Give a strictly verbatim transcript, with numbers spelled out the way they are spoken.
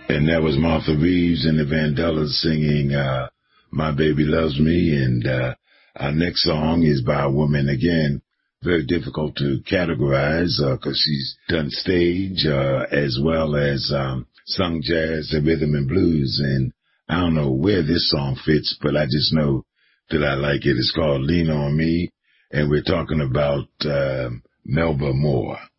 And that was Martha Reeves and the Vandellas singing uh, My Baby Loves Me. And uh, our next song is by a woman, again, very difficult to categorize because uh, she's done stage uh, as well as um, sung jazz and rhythm and blues. And I don't know where this song fits, but I just know that I like it. It's called Lean on Me, and we're talking about uh, Melba Moore.